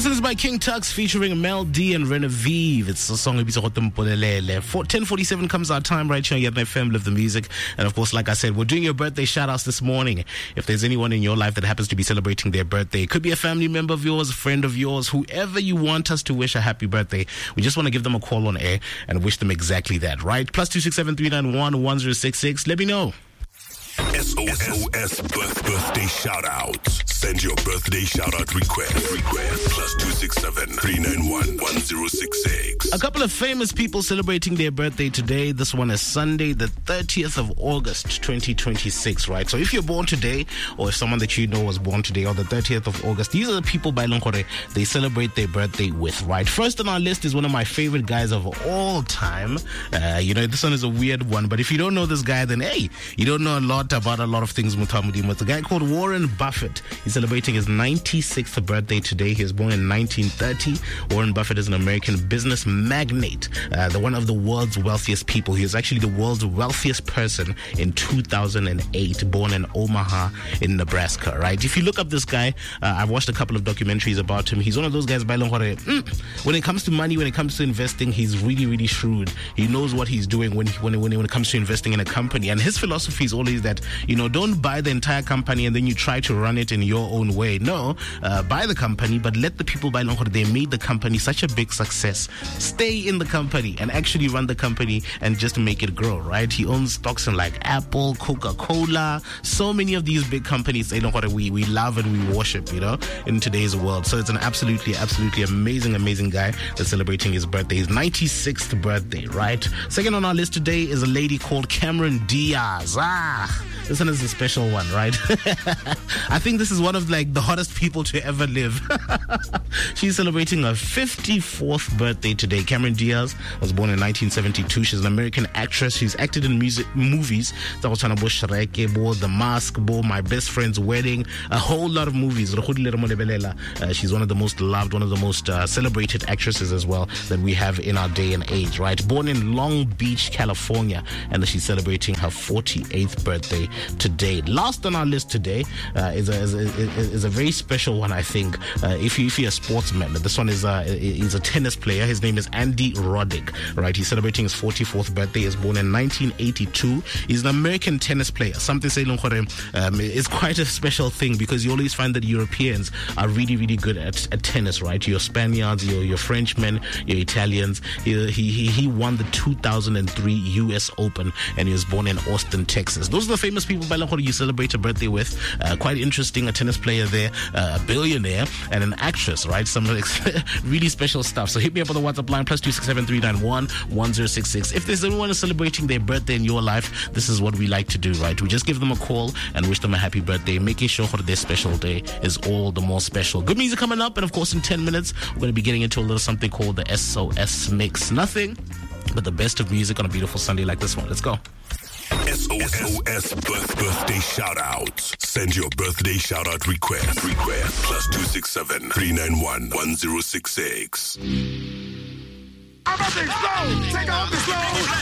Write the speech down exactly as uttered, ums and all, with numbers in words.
This is by King Tux featuring Mel D and Renevive. It's a song for ten forty-seven comes our time right here at F M Live the Music. And of course, like I said, we're doing your birthday shout-outs this morning. If there's anyone in your life that happens to be celebrating their birthday, it could be a family member of yours, a friend of yours, whoever you want us to wish a happy birthday. We just want to give them a call on air and wish them exactly that, right? Plus two six seven three nine one one zero six six. Let me know. S O S birth, birthday shout out. Send your birthday shout out request. Request plus two six seven three nine one one zero six six. A couple of famous people celebrating their birthday today. This one is Sunday, the thirtieth of August, twenty twenty-six, right? So if you're born today, or if someone that you know was born today on the thirtieth of August, these are the people by Longkore they celebrate their birthday with, right? First on our list is one of my favorite guys of all time. Uh, you know, this one is a weird one, but if you don't know this guy, then hey, you don't know a lot about a lot of things. It's a guy called Warren Buffett. He's celebrating his ninety-sixth birthday today. He was born in nineteen thirty. Warren Buffett is an American business magnate, uh, the one of the world's wealthiest people. He is actually the world's wealthiest person in two thousand eight, born in Omaha in Nebraska, right? If you look up this guy, uh, I've watched a couple of documentaries about him. He's one of those guys, by mm, when it comes to money, when it comes to investing, he's really, really shrewd. He knows what he's doing when, when, when, when it comes to investing in a company. And his philosophy is always that, you know, don't buy the entire company and then you try to run it in your own way. No, uh, buy the company, but let the people by Longkore, they made the company such a big success. Stay in the company and actually run the company and just make it grow, right? He owns stocks in like Apple, Coca-Cola, so many of these big companies, they know what we, we love and we worship, you know, in today's world. So it's an absolutely, absolutely amazing, amazing guy that's celebrating his birthday, his ninety-sixth birthday, right? Second on our list today is a lady called Cameron Diaz. Ah, this one is a special one, right? I think this is one of like the hottest people to ever live. She's celebrating her fifty-fourth birthday today. Cameron Diaz was born in nineteen seventy-two. She's an American actress. She's acted in music movies. The Mask, My Best Friend's Wedding, a whole lot of movies. Uh, she's one of the most loved, one of the most uh, celebrated actresses as well that we have in our day and age, right? Born in Long Beach, California, and she's celebrating her forty-eighth birthday today. Last on our list today uh, is, a, is, a, is a very special one, I think. Uh, if, you, if you're a sportsman, this one is a, is a tennis player. His name is Andy Roddick, right? He's celebrating his forty-fourth birthday. He was born in nineteen eighty-two. He's an American tennis player. Something say um, is quite a special thing because you always find that Europeans are really, really good at, at tennis, right? Your Spaniards, your, your Frenchmen, your Italians. He, he, he won the two thousand three U S Open and he was born in Austin, Texas. Those are the famous people by Lahore you celebrate a birthday with. Uh, quite interesting. A tennis player there, uh, a billionaire, and an actress, right? Some really special stuff. So hit me up on the WhatsApp line, plus two six seven three nine one one zero six six. If there's anyone celebrating their birthday in your life, this is what we like to do, right? We just give them a call and wish them a happy birthday, making sure their special day is all the more special. Good music coming up, and of course in ten minutes we're going to be getting into a little something called the S O S Mix. Nothing but the best of music on a beautiful Sunday like this one. Let's go. S O S birth, birthday shout out. Send your birthday shout out request. Request plus two six seven three nine one one zero six six. I'm about to explode. Take off this load.